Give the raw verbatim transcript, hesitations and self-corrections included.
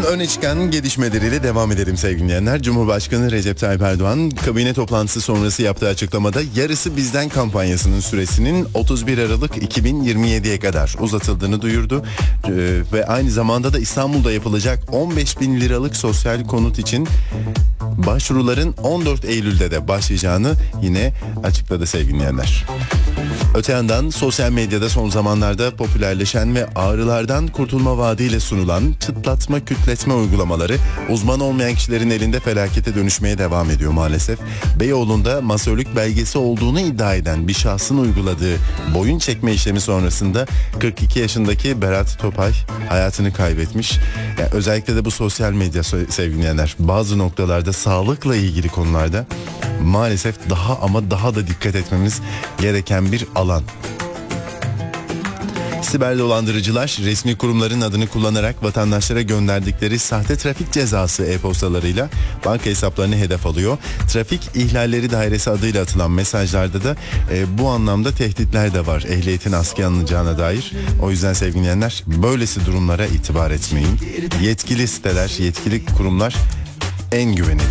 Günün öne çıkan gelişmeleriyle devam edelim sevgili dinleyenler. Cumhurbaşkanı Recep Tayyip Erdoğan kabine toplantısı sonrası yaptığı açıklamada yarısı bizden kampanyasının süresinin otuz bir Aralık iki bin yirmi yediye kadar uzatıldığını duyurdu. Ee, ve aynı zamanda da İstanbul'da yapılacak on beş bin liralık sosyal konut için başvuruların on dört Eylül'de de başlayacağını yine açıkladı sevgili dinleyenler. Öte yandan sosyal medyada son zamanlarda popülerleşen ve ağrılardan kurtulma vaadiyle sunulan çıtlatma kütletme uygulamaları uzman olmayan kişilerin elinde felakete dönüşmeye devam ediyor maalesef. Beyoğlu'nda masörlük belgesi olduğunu iddia eden bir şahsın uyguladığı boyun çekme işlemi sonrasında kırk iki yaşındaki Berat Topay hayatını kaybetmiş. Yani özellikle de bu sosyal medya sevgili dinleyenler bazı noktalarda sağlıkla ilgili konularda maalesef daha ama daha da dikkat etmemiz gereken bir alan. Siber dolandırıcılar resmi kurumların adını kullanarak vatandaşlara gönderdikleri sahte trafik cezası e-postalarıyla banka hesaplarını hedef alıyor. Trafik ihlalleri dairesi adıyla atılan mesajlarda da e, bu anlamda tehditler de var. Ehliyetin askıya alınacağına dair. O yüzden sevgili dinleyenler böylesi durumlara itibar etmeyin. Yetkili siteler, yetkili kurumlar en güvenilir.